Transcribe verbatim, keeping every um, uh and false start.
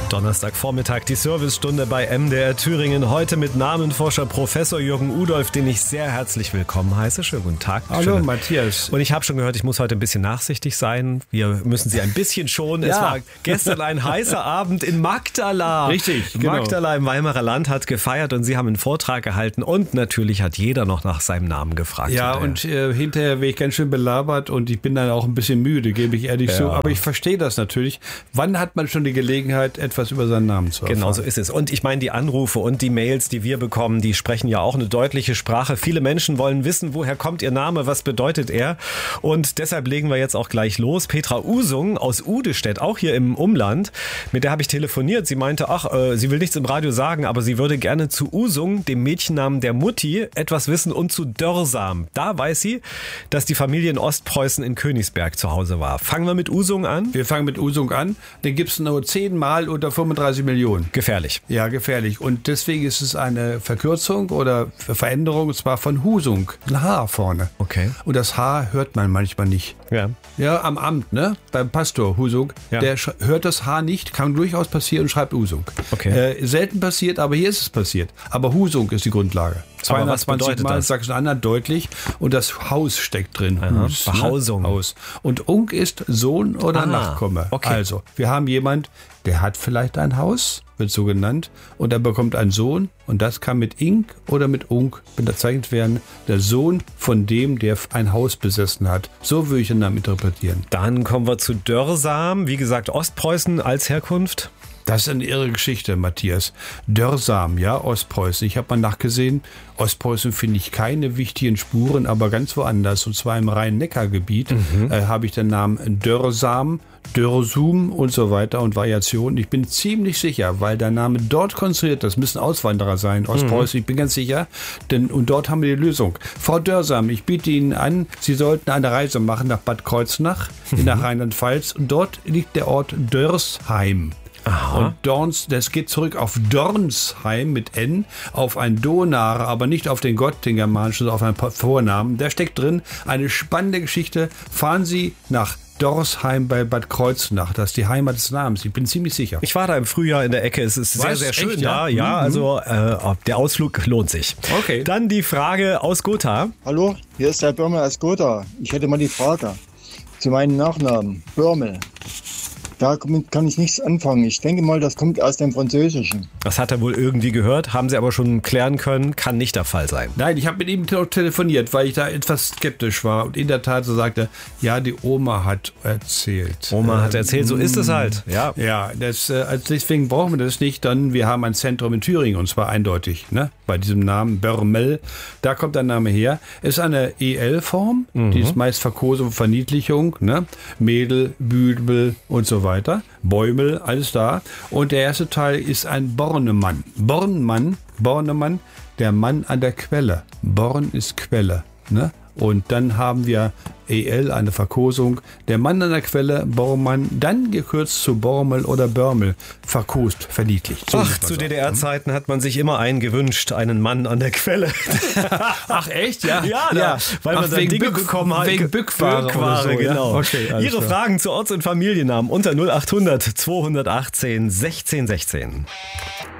Donnerstagvormittag, die Servicestunde bei M D R Thüringen. Heute mit Namenforscher Professor Jürgen Udolph, den ich sehr herzlich willkommen heiße. Schönen guten Tag. Hallo Schöne. Matthias. Und ich habe schon gehört, ich muss heute ein bisschen nachsichtig sein. Wir müssen Sie ein bisschen schonen. Ja. Es war gestern ein heißer Abend in Magdala. Richtig, genau. Magdala im Weimarer Land hat gefeiert und Sie haben einen Vortrag gehalten. Und natürlich hat jeder noch nach seinem Namen gefragt. Ja, hinterher. und äh, hinterher werde ich ganz schön belabert und ich bin dann auch ein bisschen müde, gebe ich ehrlich Ja. zu. Aber ich verstehe das natürlich. Wann hat man schon die Gelegenheit, etwas über seinen Namen zu erfahren? Genau so ist es. Und ich meine, die Anrufe und die Mails, die wir bekommen, die sprechen ja auch eine deutliche Sprache. Viele Menschen wollen wissen, woher kommt ihr Name, was bedeutet er? Und deshalb legen wir jetzt auch gleich los. Petra Usung aus Udestedt, auch hier im Umland, mit der habe ich telefoniert. Sie meinte, ach, äh, sie will nichts im Radio sagen, aber sie würde gerne zu Usung, dem Mädchennamen der Mutti, etwas wissen und zu Dörsam. Da weiß sie, dass die Familie in Ostpreußen in Königsberg zu Hause war. Fangen wir mit Usung an? Wir fangen mit Usung an. Den gibt es nur zehnmal unter fünfunddreißig Millionen. Gefährlich. Ja, gefährlich. Und deswegen ist es eine Verkürzung oder Veränderung, und zwar von Husung. Ein H vorne. Okay. Und das H hört man manchmal nicht. Ja. Ja, am Amt, ne? Beim Pastor Husung. Ja. Der sch- hört das H nicht, kann durchaus passieren und schreibt Usung. Okay. Äh, selten passiert, aber hier ist es passiert. Aber Husung ist die Grundlage. Aber was bedeutet Mal das? Aha. Hus, Behausung. Ne? Haus. Und Unk ist Sohn oder Ah, Nachkomme. okay. Also, wir haben jemand, der hat vielleicht ein Haus, wird so genannt, und er bekommt einen Sohn und das kann mit Ink oder mit Unk bezeichnet werden. Der Sohn von dem, der ein Haus besessen hat. So würde ich den Namen interpretieren. Dann kommen wir zu Dörsam. Wie gesagt, Ostpreußen als Herkunft. Das ist eine irre Geschichte, Matthias. Dörsam, ja, Ostpreußen. Ich habe mal nachgesehen, Ostpreußen finde ich keine wichtigen Spuren, aber ganz woanders. Und zwar im Rhein-Neckar-Gebiet Mhm. äh, habe ich den Namen Dörsam, Dörsum und so weiter und Variationen. Ich bin ziemlich sicher, weil der Name dort konstruiert, das müssen Auswanderer sein, Ostpreußen, ich bin ganz sicher. Denn, und dort haben wir die Lösung. Frau Dörsam, ich biete Ihnen an, Sie sollten eine Reise machen nach Bad Kreuznach in der Rheinland-Pfalz. Und dort liegt der Ort Dörsheim. Aha. Und Dorns, das geht zurück auf Dornsheim mit N, auf ein Donar, aber nicht auf den Gott, den germanischen, sondern auf einen Vornamen. Der steckt drin. Eine spannende Geschichte. Fahren Sie nach Dorsheim bei Bad Kreuznach. Das ist die Heimat des Namens. Ich bin ziemlich sicher. Ich war da im Frühjahr in der Ecke. Es ist sehr, Was? sehr schön Echt, da. ja? Ja, Mhm. also äh, der Ausflug lohnt sich. Okay. Dann die Frage aus Gotha. Hallo, hier ist der Börmel aus Gotha. Ich hätte mal die Frage zu meinem Nachnamen, Börmel. Damit kann ich nichts anfangen. Ich denke mal, das kommt aus dem Französischen. Das hat er wohl irgendwie gehört, haben Sie aber schon klären können, kann nicht der Fall sein. Nein, ich habe mit ihm noch telefoniert, weil ich da etwas skeptisch war. Und in der Tat so sagte, ja, die Oma hat erzählt. Oma hat erzählt, so ist es halt. Ja. Ja, das, äh, also deswegen brauchen wir das nicht. Dann, wir haben ein Zentrum in Thüringen und zwar eindeutig, ne? Bei diesem Namen Börmel, da kommt der Name her. Ist eine E L-Form, Mhm. die ist meist Verkosung, Verniedlichung, ne? Mädel, Büdel und so weiter. Bäumel, alles da. Und der erste Teil ist ein Bornemann. Bornmann, Bornemann, der Mann an der Quelle. Born ist Quelle, ne? Und dann haben wir E L, eine Verkosung. Der Mann an der Quelle, Bormann, dann gekürzt zu Bormel oder Börmel, verkost, verniedlicht. So Ach, muss man zu sagen. D D R-Zeiten hat man sich immer einen gewünscht, einen Mann an der Quelle. Ach echt, ja? Ja, da, weil Ach, man dann wegen Dinge Bück- bekommen hat. wegen Bückware oder Bückware, so, ja? genau. Okay, alles Ihre klar. Fragen zu Orts- und Familiennamen unter null acht hundert zweihundertachtzehn sechzehn sechzehn.